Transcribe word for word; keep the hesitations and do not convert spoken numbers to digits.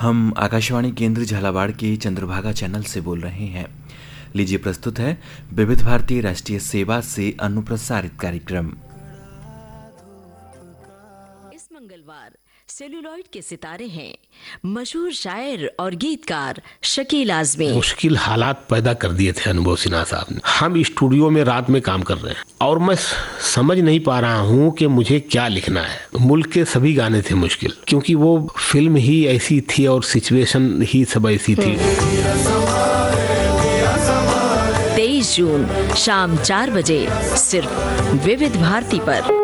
हम आकाशवाणी केंद्र झालावाड़ के चंद्रभागा चैनल से बोल रहे हैं। लीजिए प्रस्तुत है विविध भारती राष्ट्रीय सेवा से अनुप्रसारित कार्यक्रम। इस मंगलवार सेलुलॉइड के सितारे हैं मशहूर शायर और गीतकार शकील आजमी। मुश्किल हालात पैदा कर दिए थे अनुभव सिन्हा साहब ने। हम स्टूडियो में रात में काम कर रहे हैं और मैं समझ नहीं पा रहा हूँ कि मुझे क्या लिखना है। मुल्क के सभी गाने थे मुश्किल, क्योंकि वो फिल्म ही ऐसी थी और सिचुएशन ही सब ऐसी थी। तेईस जून शाम चार बजे सिर्फ विविध भारती पर।